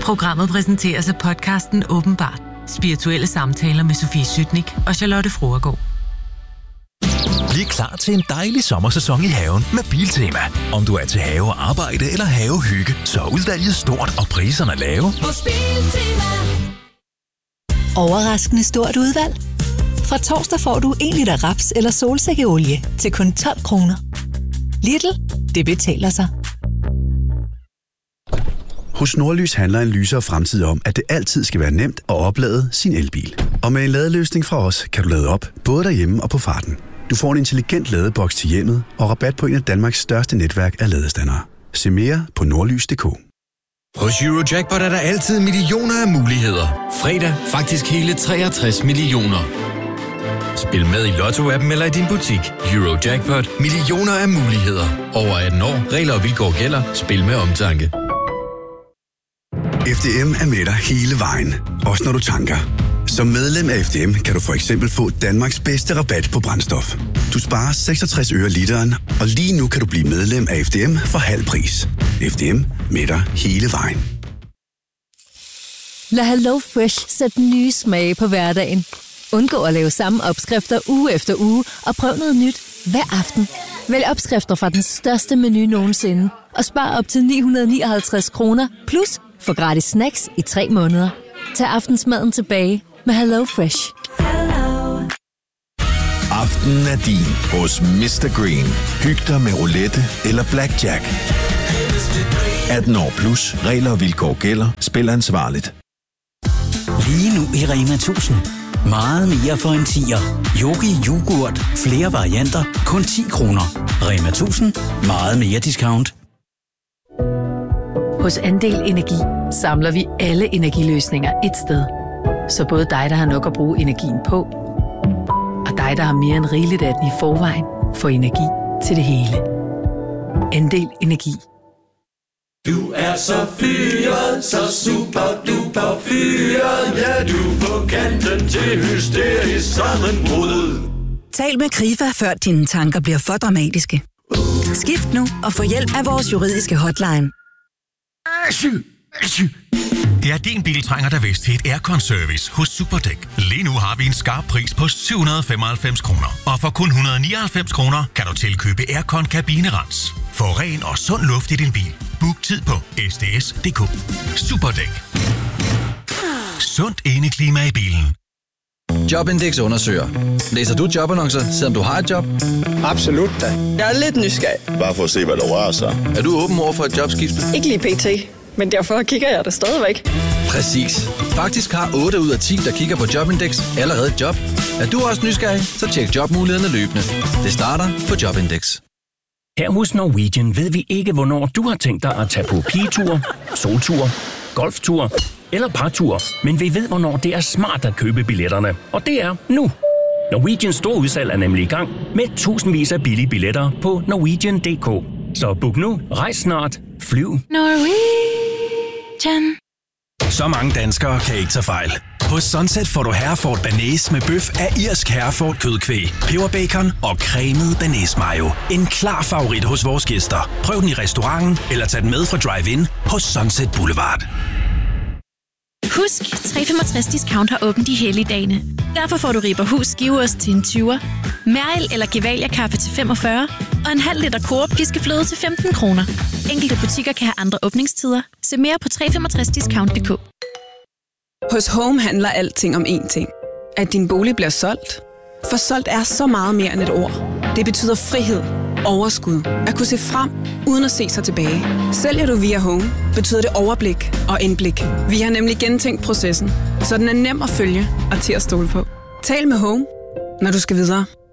Programmet præsenteres af podcasten Åbenbart. Spirituelle samtaler med Sofie Sytnik og Charlotte Fruergaard. Bliv klar til en dejlig sommersæson i haven med Biltema. Om du er til have og arbejde eller havehygge, så er udvalget stort og priserne lave. Hos Biltema. Overraskende stort udvalg. Fra torsdag får du 1 liter raps eller solsikkeolie til kun 12 kroner. Lidl, det betaler sig. Hos Nordlys handler en lysere fremtid om, at det altid skal være nemt at oplade sin elbil. Og med en ladeløsning fra os, kan du lade op, både derhjemme og på farten. Du får en intelligent ladeboks til hjemmet og rabat på en af Danmarks største netværk af ladestandere. Se mere på nordlys.dk. Hos Eurojackpot er der altid millioner af muligheder. Fredag faktisk hele 63 millioner. Spil med i Lotto-appen eller i din butik. Eurojackpot. Millioner af muligheder. Over 18 år. Regler og vilkår gælder. Spil med omtanke. FDM er med dig hele vejen, også når du tanker. Som medlem af FDM kan du for eksempel få Danmarks bedste rabat på brændstof. Du sparer 66 øre literen, og lige nu kan du blive medlem af FDM for halv pris. FDM med dig hele vejen. Lad Hello Fresh sætte nye smage på hverdagen. Undgå at lave samme opskrifter uge efter uge, og prøv noget nyt hver aften. Vælg opskrifter fra den største menu nogensinde, og spar op til 959 kroner, plus få gratis snacks i 3 måneder. Tag aftensmaden tilbage med Hello Fresh. Aftenen er din hos Mr. Green. Hyg dig med roulette eller blackjack. 18 år plus. Regler og vilkår gælder. Spil ansvarligt. Lige nu i Rema 1000. Meget mere for en 10'er. Yogi Yoghurt. Flere varianter. Kun 10 kroner. Rema 1000. Meget mere discount. Hos Andel Energi samler vi alle energiløsninger et sted. Så både dig, der har nok at bruge energien på, og dig, der har mere end rigeligt af den i forvejen, får energi til det hele. Andel Energi. Du er så fyret, så super duper fyret. Ja, du er på kanten til hysterisk sammenbrud. Tal med Krifa, før dine tanker bliver for dramatiske. Skift nu og få hjælp af vores juridiske hotline. Ja, din bil trænger da vist til et aircon-service hos Superdæk. Lige nu har vi en skarp pris på 795 kroner. Og for kun 199 kroner kan du tilkøbe aircon-kabinerens. Få ren og sund luft i din bil. Book tid på sds.dk. Superdæk. Sundt indeklima i bilen. Jobindex undersøger. Læser du jobannoncer, selvom du har et job? Absolut da. Jeg er lidt nysgerrig. Bare for at se, hvad der rører sig. Er du åben over for et jobskifte? Ikke lige pt. Men derfor kigger jeg det stadigvæk. Præcis. Faktisk har 8 ud af 10, der kigger på Jobindex, allerede et job. Er du også nysgerrig, så tjek jobmulighederne løbende. Det starter på Jobindex. Her hos Norwegian ved vi ikke, hvornår du har tænkt dig at tage på pigetur, soltur, golftur eller partur. Men vi ved, hvornår det er smart at købe billetterne. Og det er nu. Norwegians store udsalg er nemlig i gang med tusindvis af billige billetter på Norwegian.dk. Så book nu, rejs snart, flyv. Norwegian. Så mange danskere kan ikke tage fejl. Hos Sunset får du Hereford Bearnaise med bøf af irsk Hereford kødkvæg, peberbacon og cremet Bearnaise mayo. En klar favorit hos vores gæster. Prøv den i restauranten eller tag den med fra drive-in hos Sunset Boulevard. Husk, 365 Discount har åbent de hellige dagene. Derfor får du Rieberhus skiveost til en 20'er, Mærel eller Gevalia kaffe til 45 og en halv liter Coop piskefløde til 15 kroner. Enkelte butikker kan have andre åbningstider. Se mere på 365discount.dk. Hos Home handler alting om én ting. At din bolig bliver solgt. For solgt er så meget mere end et ord. Det betyder frihed, overskud, at kunne se frem uden at se sig tilbage. Sælger du via Home, betyder det overblik og indblik. Vi har nemlig gentænkt processen, så den er nem at følge og til at stole på. Tal med Home, når du skal videre.